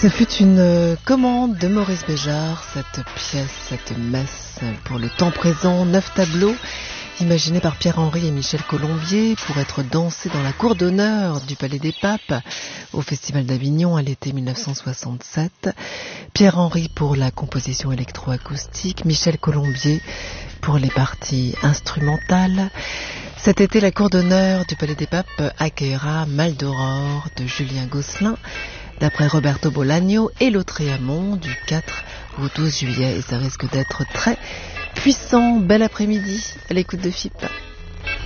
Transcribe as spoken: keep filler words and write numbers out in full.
Ce fut une commande de Maurice Béjart, cette pièce, cette messe pour le temps présent, neuf tableaux imaginés par Pierre-Henry et Michel Colombier pour être dansés dans la cour d'honneur du Palais des Papes au Festival d'Avignon à l'été mille neuf cent soixante-sept. Pierre-Henry pour la composition électroacoustique, Michel Colombier pour les parties instrumentales. Cet été, la cour d'honneur du Palais des Papes accueillera Mal d'Aurore de Julien Gosselin, d'après Roberto Bolaño, et Lautréamont du quatre au douze juillet. Et ça risque d'être très puissant. Bel après-midi à l'écoute de F I P.